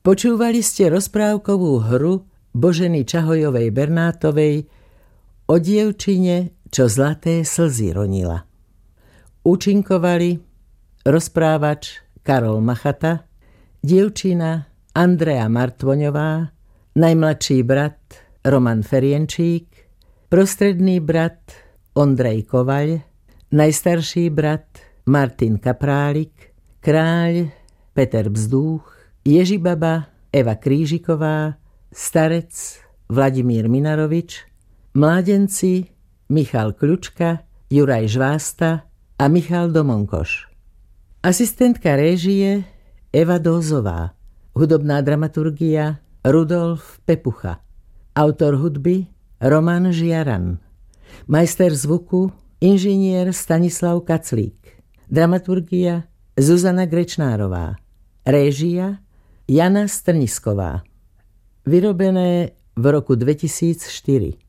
Počúvali ste rozprávkovú hru Boženy Čahojovej Bernátovej o dievčine, čo zlaté slzy ronila. Účinkovali rozprávač Karol Machata, dievčina Andrea Martvoňová, najmladší brat Roman Ferienčík, prostredný brat Ondrej Kovaľ, najstarší brat Martin Kaprálik, kráľ Peter Bzdúch, Ježibaba Eva Krížiková, starec Vladimír Minarovič, mládenci Michal Kľučka, Juraj Žvásta a Michal Domonkoš. Asistentka réžie Eva Dózová, hudobná dramaturgia Rudolf Pepucha, autor hudby Roman Žiaran, majster zvuku inžinier Stanislav Kaclík, dramaturgia Zuzana Grečnárová, réžia Jana Strnisková. Vyrobené v roku 2004.